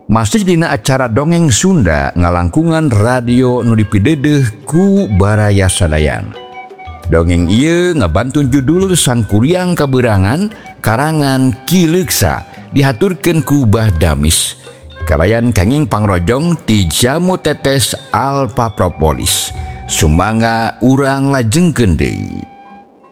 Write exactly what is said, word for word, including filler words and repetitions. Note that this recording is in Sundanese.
Masih dina acara dongeng Sunda ngalangkungan radio nu dipidedeuh ku Baraya Sadayan. Dongeng ieu ngabantun judul Sang Kuryang Kaberangan karangan Ki Leuksa dihaturkeun ku Bah Damis. Kalayan kenging pangrojong ti Jamu Tetes Alpa Propolis. Sumangga urang lajengkeun deui.